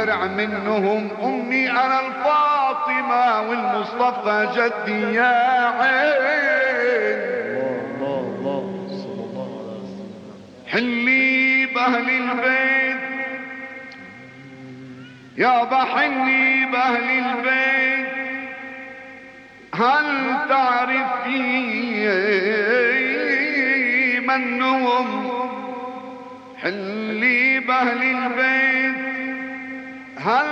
الدرع منهم أمي أنا الفاطمة والمصطفى جدي يا عين. الله الله صلى الله عليه وسلم. حلي بأهل البيت يابا، حلي بأهل البيت، هل تعرفي منهم؟ حلي بأهل البيت، هل